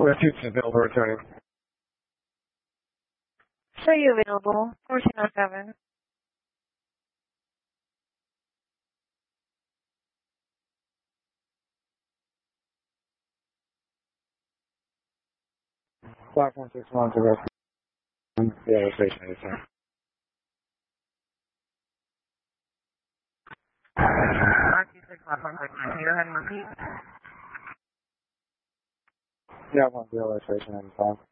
With seats available returning. Show you available, 1407. Platform 61 to rest. Yeah, station 87. RT6 platform 69. Can you go ahead and repeat? Yeah, 10 station 85.